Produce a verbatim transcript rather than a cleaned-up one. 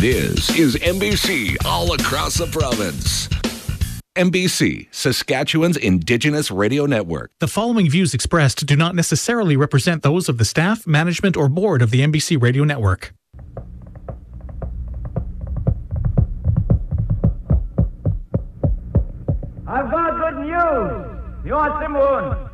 This is N B C all across the province. N B C, Saskatchewan's Indigenous Radio Network. The following views expressed do not necessarily represent those of the staff, management, or board of the N B C Radio Network. I've got good news. You want Simon?